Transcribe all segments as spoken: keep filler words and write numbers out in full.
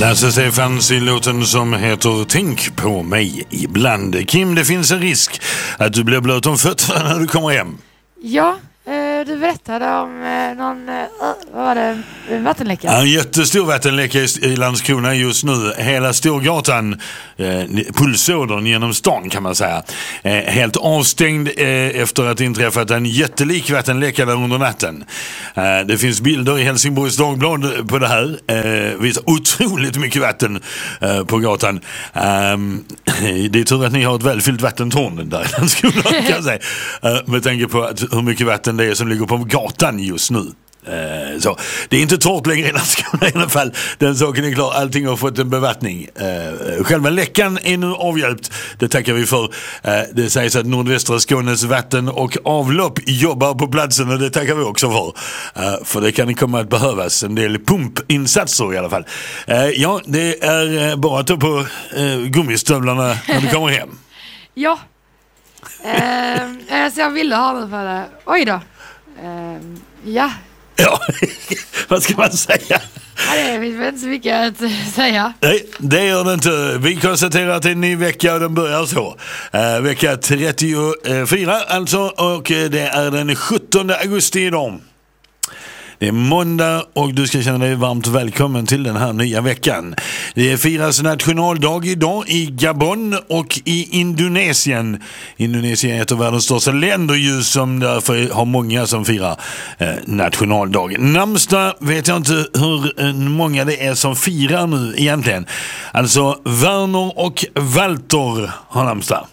Lasse Stefans i låten som heter Tänk på mig ibland. Kim, det finns en risk att du blir blöt om fötterna när du kommer hem. Ja, eh, du berättade om eh, någon, eh, vad var det, vattenläcka? En jättestor vattenläcka i, i Landskrona just nu. Hela Storgatan, eh, pulsådern genom stan kan man säga. Eh, helt avstängd eh, efter att det inträffat en jättelik vattenläcka där under natten. Eh, det finns bilder i Helsingborgs Dagblad på det här. Eh, visar otroligt mycket vatten eh, på gatan. Eh, det är tur att ni har ett välfyllt vattentorn där i Landskrona kan jag säga. Eh, med tanke på att, hur mycket vatten det är som ligger på gatan just nu. Uh, så. Det är inte torrt längre i Landskrona i alla fall. Den saken är klar, allting har fått en bevattning. uh, Själva läckan är nu avhjälpt. Det tackar vi för. uh, Det sägs att nordvästra Skånes vatten och avlopp jobbar på platsen, och det tackar vi också för. uh, För det kan komma att behövas en del pumpinsatser i alla fall. uh, Ja, det är uh, bara att ta på uh, gummistövlarna när du kommer hem. Ja, uh, så jag ville ha den för det. Oj då. uh, Ja. Ja, vad ska man säga? Ja, det finns väl inte så mycket att säga. Nej, det gör det inte. Vi konstaterar att det är en ny vecka och den börjar så. Uh, vecka trettiofyra alltså, och det är den sjuttonde augusti idag. Det är måndag och du ska känna dig varmt välkommen till den här nya veckan. Det firas nationaldag idag i Gabon och i Indonesien. Indonesien är ett av världens största länder just, som därför har många som firar eh, nationaldag. Namnsdag vet jag inte hur eh, många det är som firar nu egentligen. Alltså Werner och Walter har namnsdag.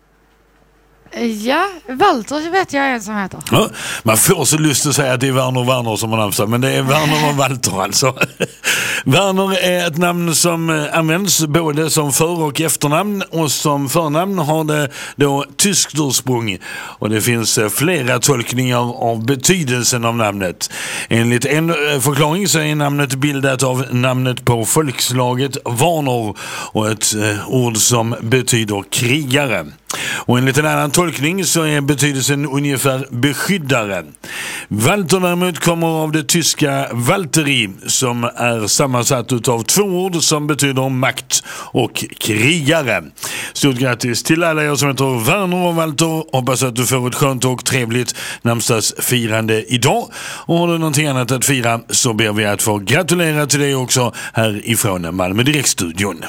Ja, Walter vet jag en som heter. Ja, man får så lust att säga att det är Werner och Werner som har namnsdag, men det är Werner och Walter alltså. Werner är ett namn som används både som för- och efternamn, och som förnamn har det då tyskt ursprung, och det finns flera tolkningar av betydelsen av namnet. Enligt en förklaring så är namnet bildat av namnet på folkslaget Warner och ett ord som betyder krigare. Och enligt en annan tolkning så är betydelsen ungefär beskyddare. Walter däremot kommer av det tyska Valtteri, som är sammansatt av två ord som betyder makt och krigare. Stort grattis till alla er som heter Werner och Walter. Hoppas att du får ett skönt och trevligt namnsdagsfirande idag. Och har du någonting annat att fira så ber vi att få gratulera till dig också här ifrån Malmö Direktstudion.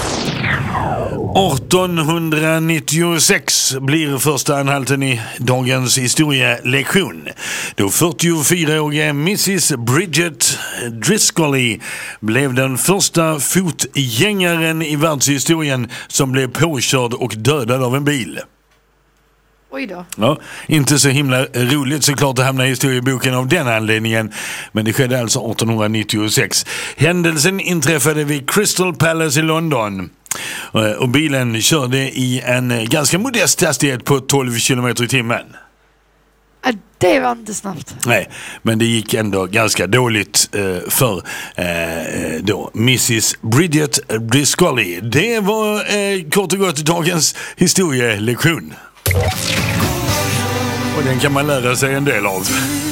artonhundranittiosex blir första anhalten i dagens historielektion, då fyrtiofyraåriga missus Bridget Driscoll blev den första fotgängaren i världshistorien som blev påkörd och dödad av en bil. Oj då. Ja, inte så himla roligt såklart att hamna i historieboken av den anledningen, men det skedde alltså artonhundranittiosex. Händelsen inträffade vid Crystal Palace i London. Och bilen körde i en ganska modest hastighet på tolv kilometer i timmen. Ja, det var inte snabbt. Nej, men det gick ändå ganska dåligt eh, för eh, då missus Bridget Driscoll. Det var eh, kort och gott dagens historielektion. Och den kan man lära sig en del av.